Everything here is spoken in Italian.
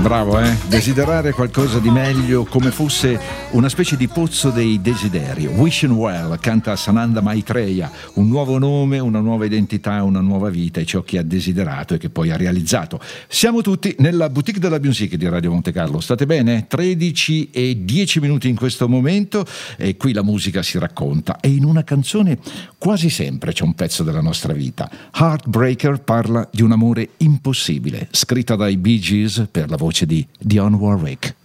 Bravo, desiderare qualcosa di meglio, come fosse una specie di pozzo dei desideri. Wishing Well canta Sananda Maitreya, un nuovo nome, una nuova identità, una nuova vita, è ciò che ha desiderato e che poi ha realizzato. Siamo tutti nella boutique della music di Radio Monte Carlo. State bene? 13:10 in questo momento, e qui la musica si racconta, e in una canzone quasi sempre c'è un pezzo della nostra vita. Heartbreaker parla di un amore impossibile, scritta dai Bee Gees per la voce di Dionne Warwick.